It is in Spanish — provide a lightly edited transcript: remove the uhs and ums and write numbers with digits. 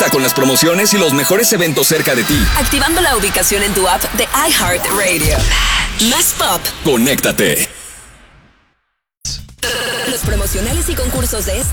Conecta con las promociones y los mejores eventos cerca de ti. Activando la ubicación en tu app de iHeartRadio. Más pop. Conéctate. Los promocionales y concursos de esta